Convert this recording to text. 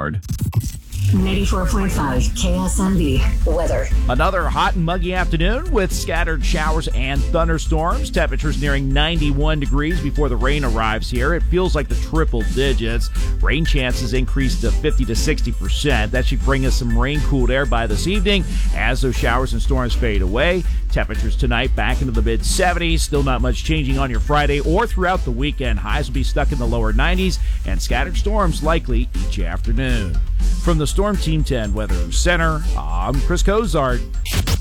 94.5 KSNB weather. Another hot and muggy afternoon with scattered showers and thunderstorms. Temperatures nearing 91 degrees before the rain arrives here. It feels like the triple digits. Rain chances increase to 50 to 60%. That should bring us some rain-cooled air by this evening as those showers and storms fade away. Temperatures tonight back into the mid-70s. Still not much changing on your Friday or throughout the weekend. Highs will be stuck in the lower 90s and scattered storms likely each afternoon. From the Storm Team 10 Weather Center, I'm Chris Cozart.